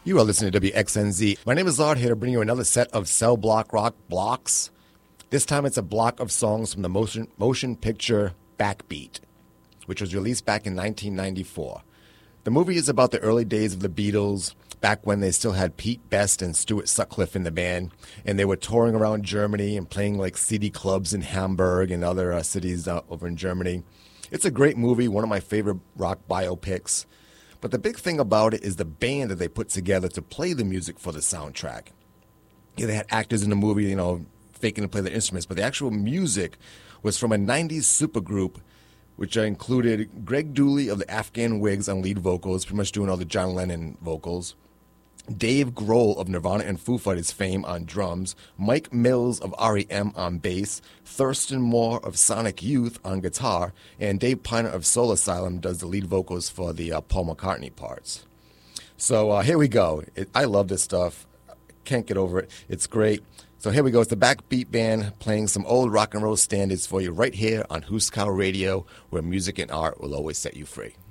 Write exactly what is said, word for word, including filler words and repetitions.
You are listening to W X N Z. My name is Lard, here to bring you another set of Cell Block Rock blocks. This time it's a block of songs from the motion, motion picture Backbeat, which was released back in nineteen ninety-four. The movie is about the early days of the Beatles, back when they still had Pete Best and Stuart Sutcliffe in the band, and they were touring around Germany and playing like city clubs in Hamburg and other uh, cities uh, over in Germany. It's a great movie, one of my favorite rock biopics. But the big thing about it is the band that they put together to play the music for the soundtrack. Yeah, they had actors in the movie, you know, faking to play the instruments, but the actual music was from a nineties supergroup, which included Greg Dooley of the Afghan Wigs on lead vocals, pretty much doing all the John Lennon vocals, Dave Grohl of Nirvana and Foo Fighters fame on drums, Mike Mills of R E M on bass, Thurston Moore of Sonic Youth on guitar, and Dave Piner of Soul Asylum does the lead vocals for the uh, Paul McCartney parts. So uh, here we go. It, I love this stuff. Can't get over it. It's great. So here we go. It's the Backbeat Band playing some old rock and roll standards for you right here on Huskow Radio, where music and art will always set you free.